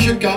Monsieur K.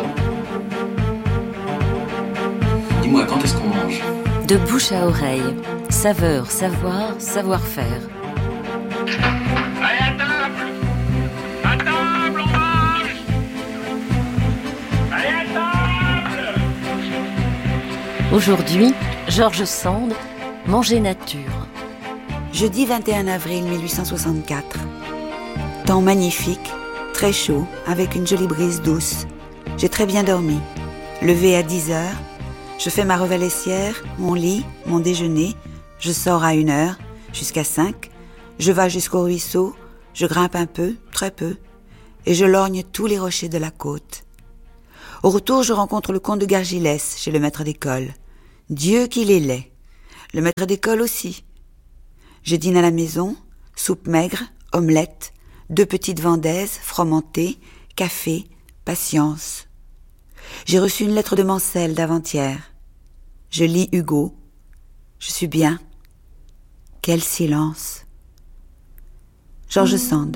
Dis-moi, quand est-ce qu'on mange? De bouche à oreille, saveur, savoir, savoir-faire. Allez, à table! À table, on mange! Allez, à table! Aujourd'hui, George Sand, Manger nature. Jeudi 21 avril 1864. Temps magnifique, très chaud, avec une jolie brise douce. J'ai très bien dormi. Levé à 10 heures, je fais ma revalaissière, mon lit, mon déjeuner. Je sors à 1 heure, jusqu'à 5. Je vais jusqu'au ruisseau, je grimpe un peu, très peu, et je lorgne tous les rochers de la côte. Au retour, je rencontre le comte de Gargilès chez le maître d'école. Dieu qu'il est laid. Le maître d'école aussi. Je dîne à la maison, soupe maigre, omelette, 2 petites vendaises, fromentées, café, patience. J'ai reçu une lettre de Mansel d'avant-hier. Je lis Hugo. Je suis bien. Quel silence. George Sand.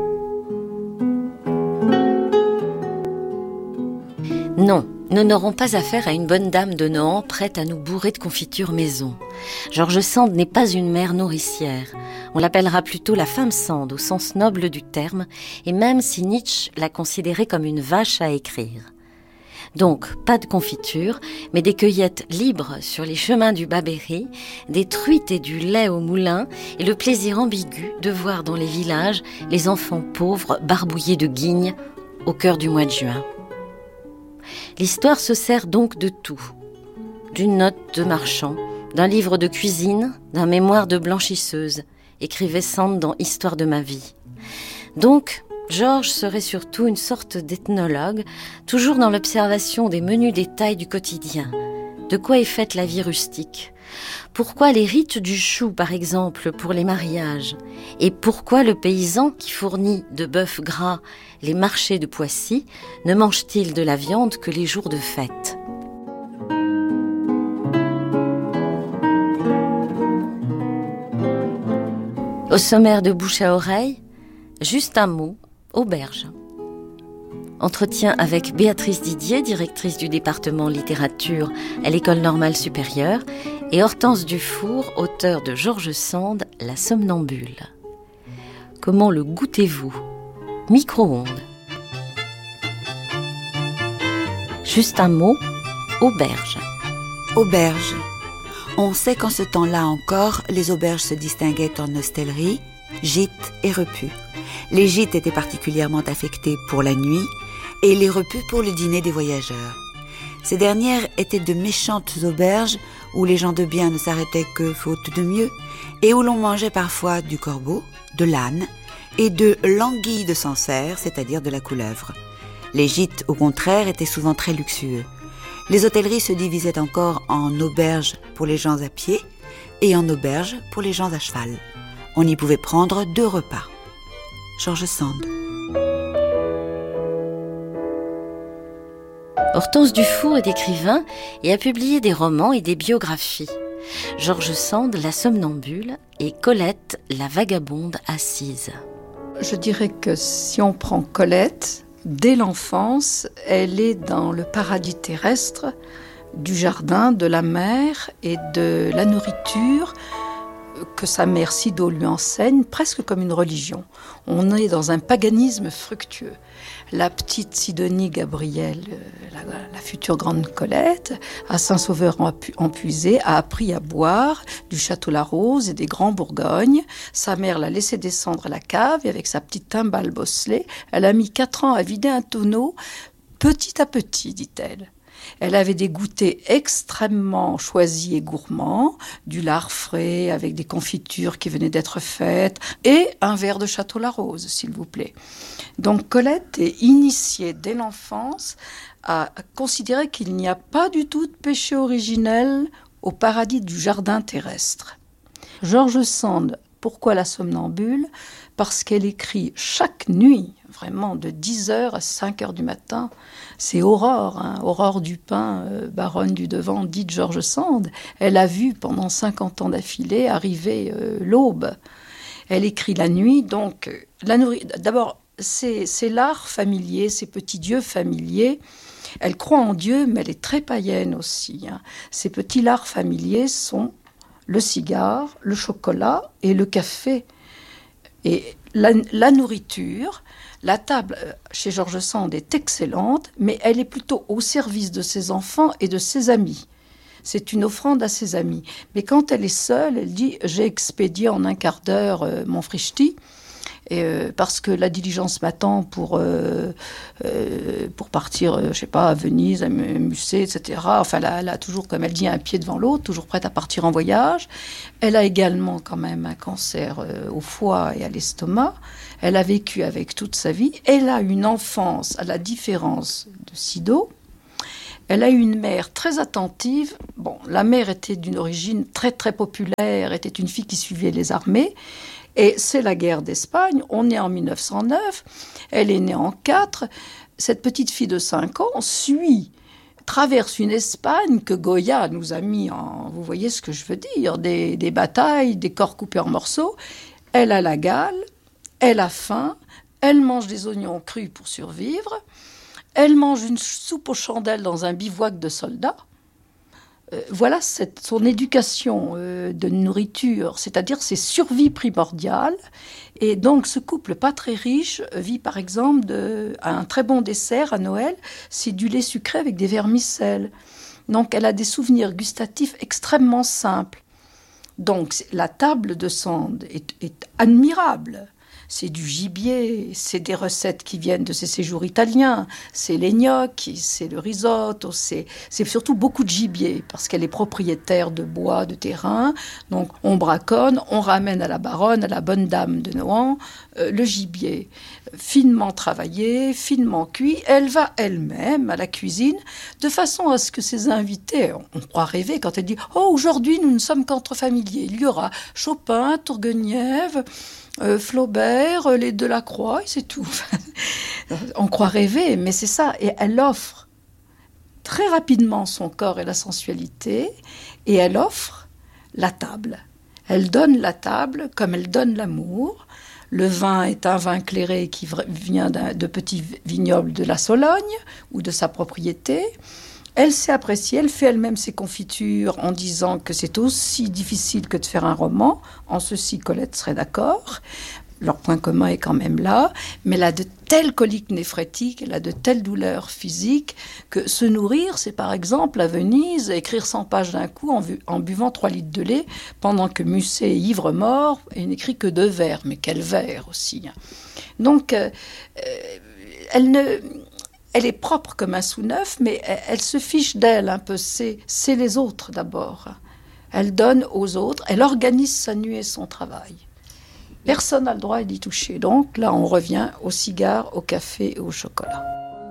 Non, nous n'aurons pas affaire à une bonne dame de Nohant prête à nous bourrer de confiture maison. George Sand n'est pas une mère nourricière. On l'appellera plutôt la femme Sand au sens noble du terme, et même si Nietzsche l'a considérée comme une vache à écrire. Donc, pas de confiture, mais des cueillettes libres sur les chemins du Bas-Berry, des truites et du lait au moulin, et le plaisir ambigu de voir dans les villages les enfants pauvres barbouillés de guignes au cœur du mois de juin. L'histoire se sert donc de tout. D'une note de marchand, d'un livre de cuisine, d'un mémoire de blanchisseuse, écrivait Sand dans Histoire de ma vie. Donc, Georges serait surtout une sorte d'ethnologue, toujours dans l'observation des menus détails du quotidien. De quoi est faite la vie rustique? Pourquoi les rites du chou, par exemple, pour les mariages? Et pourquoi le paysan qui fournit de bœuf gras les marchés de Poissy ne mange-t-il de la viande que les jours de fête? Au sommaire de bouche à oreille, juste un mot, auberge. Entretien avec Béatrice Didier, directrice du département littérature à l'École normale supérieure, et Hortense Dufour, auteure de George Sand, La somnambule. Comment le goûtez-vous? Micro-ondes. Juste un mot, auberge. Auberge. On sait qu'en ce temps-là encore, les auberges se distinguaient en hostellerie, gîtes et repus. Les gîtes étaient particulièrement affectés pour la nuit et les repus pour le dîner des voyageurs. Ces dernières étaient de méchantes auberges où les gens de bien ne s'arrêtaient que faute de mieux et où l'on mangeait parfois du corbeau, de l'âne et de l'anguille de Sancerre, c'est-à-dire de la couleuvre. Les gîtes, au contraire, étaient souvent très luxueux. Les hôtelleries se divisaient encore en auberges pour les gens à pied et en auberges pour les gens à cheval. On y pouvait prendre 2 repas. George Sand. Hortense Dufour est écrivain et a publié des romans et des biographies. George Sand, La somnambule, et Colette, la vagabonde assise. Je dirais que si on prend Colette, dès l'enfance, elle est dans le paradis terrestre du jardin, de la mer et de la nourriture que sa mère Sido lui enseigne presque comme une religion. On est dans un paganisme fructueux. La petite Sidonie Gabrielle, la future grande Colette, à Saint-Sauveur-en-Puisée, a appris à boire du Château-la-Rose et des Grands Bourgognes. Sa mère l'a laissé descendre à la cave et avec sa petite timbale bosselée, elle a mis 4 ans à vider un tonneau, petit à petit, dit-elle. Elle avait des goûters extrêmement choisis et gourmands, du lard frais avec des confitures qui venaient d'être faites et un verre de Château-la-Rose, s'il vous plaît. Donc Colette est initiée dès l'enfance à considérer qu'il n'y a pas du tout de péché originel au paradis du jardin terrestre. George Sand, pourquoi la somnambule? Parce qu'elle écrit chaque nuit, vraiment de 10h à 5h du matin. C'est Aurore, Aurore Dupin, baronne du Devant, dite George Sand. Elle a vu pendant 50 ans d'affilée arriver l'aube. Elle écrit la nuit, donc d'abord c'est l'art familier, ces petits dieux familiers. Elle croit en Dieu, mais elle est très païenne aussi. Ces petits lards familiers sont le cigare, le chocolat et le café. Et la nourriture, la table chez George Sand est excellente, mais elle est plutôt au service de ses enfants et de ses amis. C'est une offrande à ses amis. Mais quand elle est seule, elle dit « j'ai expédié en un quart d'heure mon frichti ». Parce que la diligence m'attend pour partir, je sais pas, à Venise, à Musset, etc. Enfin, elle a toujours, comme elle dit, un pied devant l'autre, toujours prête à partir en voyage. Elle a également quand même un cancer au foie et à l'estomac. Elle a vécu avec toute sa vie. Elle a une enfance, à la différence de Sido. Elle a eu une mère très attentive. Bon, la mère était d'une origine très, très populaire, était une fille qui suivait les armées. Et c'est la guerre d'Espagne, on est en 1909, elle est née en 4. Cette petite fille de 5 ans traverse une Espagne que Goya nous a mis en, vous voyez ce que je veux dire, des batailles, des corps coupés en morceaux. Elle a la gale, elle a faim, elle mange des oignons crus pour survivre, elle mange une soupe aux chandelles dans un bivouac de soldats. Voilà son éducation de nourriture, c'est-à-dire ses survies primordiales. Et donc, ce couple pas très riche vit, par exemple, un très bon dessert à Noël, c'est du lait sucré avec des vermicelles. Donc, elle a des souvenirs gustatifs extrêmement simples. Donc, la table de Sand est admirable. C'est du gibier, c'est des recettes qui viennent de ses séjours italiens, c'est les gnocchi, c'est le risotto, c'est surtout beaucoup de gibier, parce qu'elle est propriétaire de bois, de terrain. Donc on braconne, on ramène à la baronne, à la bonne dame de Nohant, le gibier finement travaillé, finement cuit. Elle va elle-même à la cuisine, de façon à ce que ses invités, on croit rêver quand elle dit « Oh, aujourd'hui, nous ne sommes qu'entre familiers. Il y aura Chopin, Tourguenieff, Flaubert, les Delacroix, et c'est tout. » On croit rêver, mais c'est ça. Et elle offre très rapidement son corps et la sensualité, et elle offre la table. Elle donne la table comme elle donne l'amour. Le vin est un vin clairé qui vient de petits vignobles de la Sologne ou de sa propriété. Elle sait apprécier, elle fait elle-même ses confitures en disant que c'est aussi difficile que de faire un roman. En ceci, Colette serait d'accord. Leur point commun est quand même là. Mais elle a de telles coliques néphrétiques, elle a de telles douleurs physiques que se nourrir, c'est par exemple à Venise, écrire 100 pages d'un coup en buvant 3 litres de lait, pendant que Musset est ivre-mort et n'écrit que 2 vers. Mais quel vers aussi. Donc, elle est propre comme un sous-neuf, mais elle se fiche d'elle un peu. C'est les autres d'abord. Elle donne aux autres, elle organise sa nuit et son travail. Personne n'a le droit d'y toucher. Donc là, on revient au cigare, au café et au chocolat.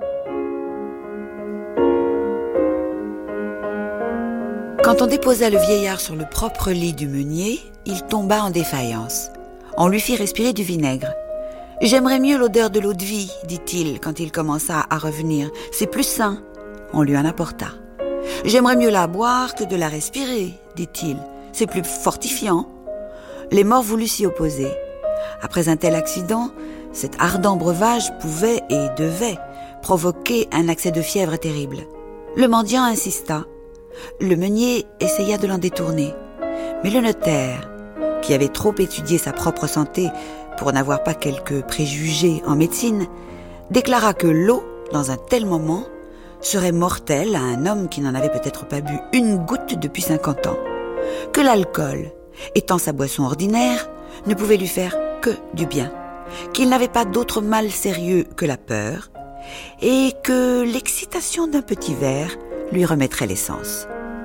Quand on déposa le vieillard sur le propre lit du meunier, il tomba en défaillance. On lui fit respirer du vinaigre. « J'aimerais mieux l'odeur de l'eau-de-vie, dit-il quand il commença à revenir. C'est plus sain. » On lui en apporta. « J'aimerais mieux la boire que de la respirer, dit-il. C'est plus fortifiant. » Les morts voulurent s'y opposer. Après un tel accident, cet ardent breuvage pouvait et devait provoquer un accès de fièvre terrible. Le mendiant insista. Le meunier essaya de l'en détourner. Mais le notaire, qui avait trop étudié sa propre santé pour n'avoir pas quelques préjugés en médecine, déclara que l'eau, dans un tel moment, serait mortelle à un homme qui n'en avait peut-être pas bu une goutte depuis 50 ans. Que l'alcool, étant sa boisson ordinaire, ne pouvait lui faire que du bien, qu'il n'avait pas d'autre mal sérieux que la peur, et que l'excitation d'un petit verre lui remettrait les sens.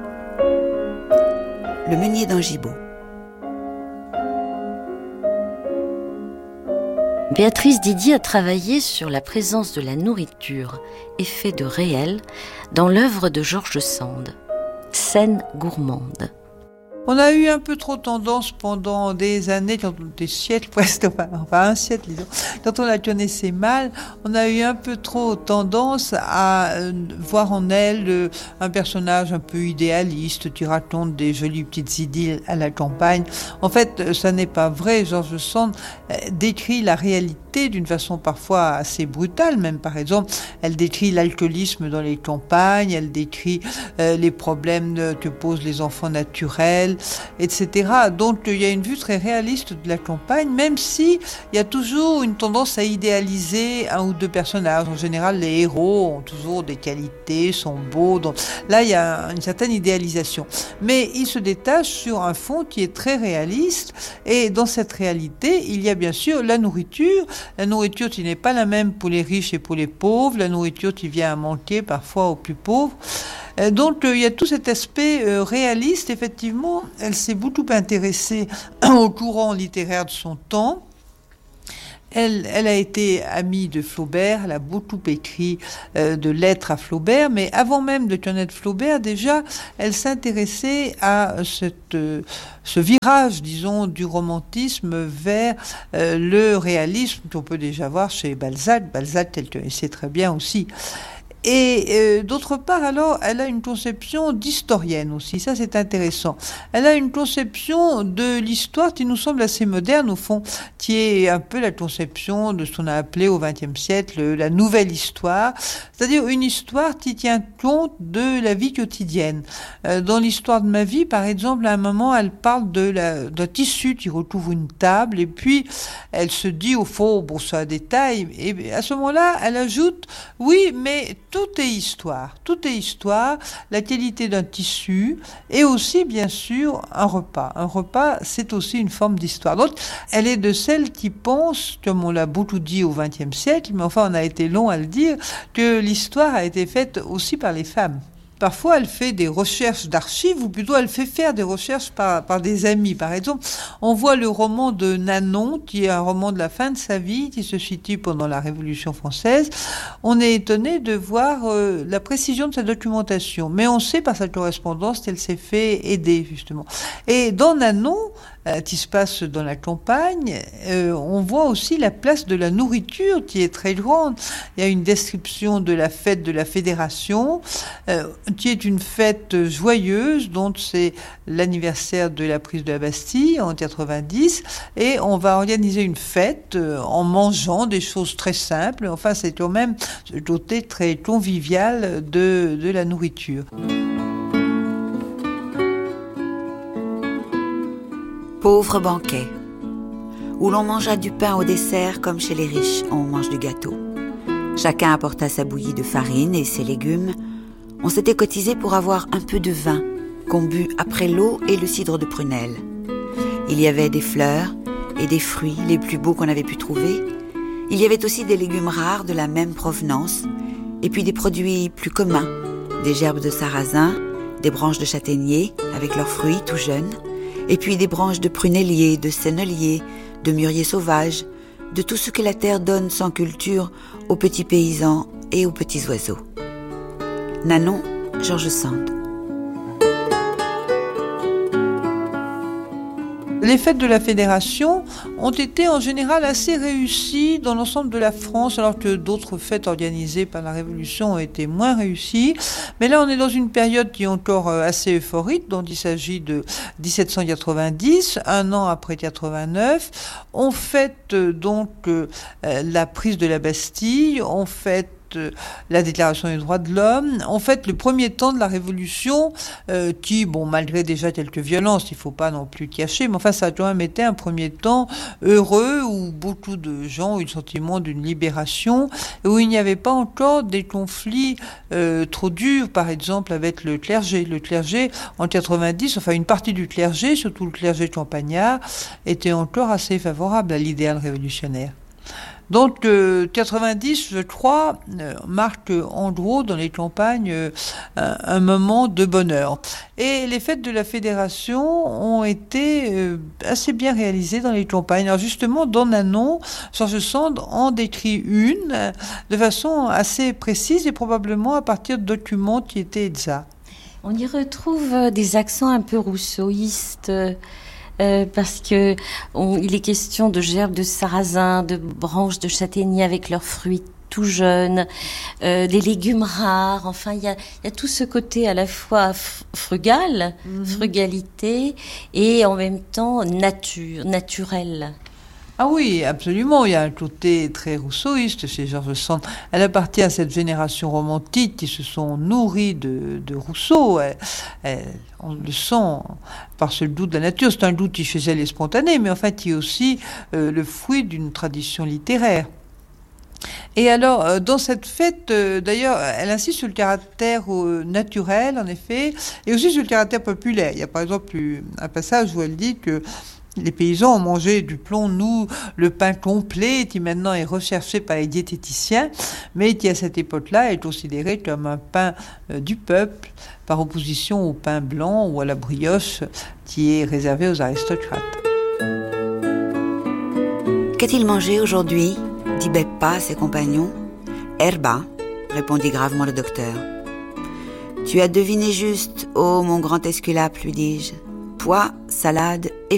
Le meunier d'Angibault. Béatrice Didier a travaillé sur la présence de la nourriture, effet de réel, dans l'œuvre de George Sand, Scène gourmande. On a eu un peu trop tendance pendant des années, des siècles presque, enfin un siècle disons, quand on la connaissait mal, on a eu un peu trop tendance à voir en elle un personnage un peu idéaliste qui raconte des jolies petites idylles à la campagne. En fait, ça n'est pas vrai. George Sand décrit la réalité réalité d'une façon parfois assez brutale. Même par exemple, elle décrit l'alcoolisme dans les campagnes, elle décrit les problèmes que posent les enfants naturels, etc. Donc il y a une vue très réaliste de la campagne, même si il y a toujours une tendance à idéaliser un ou deux personnages. En général, les héros ont toujours des qualités, sont beaux. Donc là, il y a une certaine idéalisation. Mais il se détache sur un fond qui est très réaliste. Et dans cette réalité, il y a bien sûr la nourriture. La nourriture qui n'est pas la même pour les riches et pour les pauvres. La nourriture qui vient à manquer parfois aux plus pauvres. Donc il y a tout cet aspect réaliste. Effectivement, elle s'est beaucoup intéressée au courant littéraire de son temps. Elle a été amie de Flaubert, elle a beaucoup écrit de lettres à Flaubert, mais avant même de connaître Flaubert, déjà, elle s'intéressait à ce virage, disons, du romantisme vers le réalisme qu'on peut déjà voir chez Balzac. Balzac, elle connaissait très bien aussi. Et d'autre part, alors, elle a une conception d'historienne aussi, ça c'est intéressant. Elle a une conception de l'histoire qui nous semble assez moderne, au fond, qui est un peu la conception de ce qu'on a appelé au XXe siècle la nouvelle histoire, c'est-à-dire une histoire qui tient compte de la vie quotidienne. Dans l'histoire de ma vie, par exemple, à un moment, elle parle d'un tissu qui recouvre une table, et puis elle se dit, au fond, bon, c'est un détail, et à ce moment-là, elle ajoute, oui, mais tout est histoire, la qualité d'un tissu et aussi bien sûr un repas. Un repas, c'est aussi une forme d'histoire. Donc, elle est de celles qui pensent, comme on l'a beaucoup dit au XXe siècle, mais enfin on a été long à le dire, que l'histoire a été faite aussi par les femmes. Parfois, elle fait des recherches d'archives, ou plutôt elle fait faire des recherches par des amis. Par exemple, on voit le roman de Nanon, qui est un roman de la fin de sa vie, qui se situe pendant la Révolution française. On est étonné de voir la précision de sa documentation. Mais on sait par sa correspondance qu'elle s'est fait aider, justement. Et dans Nanon, qui se passe dans la campagne, on voit aussi la place de la nourriture qui est très grande. Il y a une description de la fête de la Fédération, qui est une fête joyeuse, dont c'est l'anniversaire de la prise de la Bastille en 90, et on va organiser une fête en mangeant des choses très simples. Enfin, c'est quand même ce côté très convivial de la nourriture. Pauvre banquet, où l'on mangea du pain au dessert comme chez les riches, on mange du gâteau. Chacun apporta sa bouillie de farine et ses légumes. On s'était cotisé pour avoir un peu de vin, qu'on but après l'eau et le cidre de prunelle. Il y avait des fleurs et des fruits les plus beaux qu'on avait pu trouver. Il y avait aussi des légumes rares de la même provenance, et puis des produits plus communs, des gerbes de sarrasin, des branches de châtaignier avec leurs fruits tout jeunes, et puis des branches de prunellier, de sennelier, de mûrier sauvage, de tout ce que la terre donne sans culture aux petits paysans et aux petits oiseaux. Nanon, George Sand. Les fêtes de la Fédération ont été en général assez réussies dans l'ensemble de la France, alors que d'autres fêtes organisées par la Révolution ont été moins réussies. Mais là, on est dans une période qui est encore assez euphorique, dont il s'agit de 1790, un an après 89. On fête donc la prise de la Bastille, on fête la Déclaration des droits de l'homme. En fait, le premier temps de la Révolution, qui, bon, malgré déjà quelques violences, il ne faut pas non plus cacher, mais enfin, ça a quand même été un premier temps heureux, où beaucoup de gens ont eu le sentiment d'une libération, où il n'y avait pas encore des conflits trop durs, par exemple, avec le clergé. Le clergé, en 90, enfin, une partie du clergé, surtout le clergé campagnard, était encore assez favorable à l'idéal révolutionnaire. Donc 90, je crois, marque en gros dans les campagnes un moment de bonheur. Et les fêtes de la Fédération ont été assez bien réalisées dans les campagnes. Alors justement, dans Nanon, George Sand en décrit une de façon assez précise et probablement à partir de documents qui étaient exacts. On y retrouve des accents un peu rousseauistes. Parce que il est question de gerbes de sarrasin, de branches de châtaignier avec leurs fruits tout jeunes, des légumes rares. Enfin, il y a tout ce côté à la fois frugalité, et en même temps naturel. Ah oui, absolument. Il y a un côté très rousseauiste chez George Sand. Elle appartient à cette génération romantique qui se sont nourris de Rousseau. On le sent par ce goût de la nature. C'est un goût qui chez elle est spontané, mais en fait qui est aussi le fruit d'une tradition littéraire. Et alors, dans cette fête, d'ailleurs, elle insiste sur le caractère naturel, en effet, et aussi sur le caractère populaire. Il y a par exemple un passage où elle dit que les paysans ont mangé du plomb, nous, le pain complet, qui maintenant est recherché par les diététiciens, mais qui à cette époque-là est considéré comme un pain du peuple, par opposition au pain blanc ou à la brioche, qui est réservé aux aristocrates. Qu'a-t-il mangé aujourd'hui ? Dit Beppa à ses compagnons. Herba, répondit gravement le docteur. Tu as deviné juste, ô mon grand Esculape, lui dis-je. Pois, salade et